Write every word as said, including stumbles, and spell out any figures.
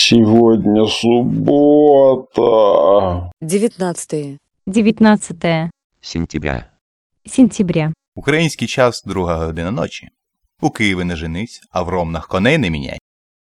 Сегодня суббота. девятнадцатое. девятнадцатое сентября. сентября. Український час – друга година ночі. У Києві не женись, а в Ромнах коней не міняй.